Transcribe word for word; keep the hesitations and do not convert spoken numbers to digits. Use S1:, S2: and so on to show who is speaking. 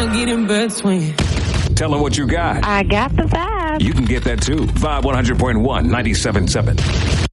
S1: get in between.
S2: Tell them what you got.
S3: I got the vibe.
S2: You can get that too. Vibe one hundred point one, ninety-seven point seven.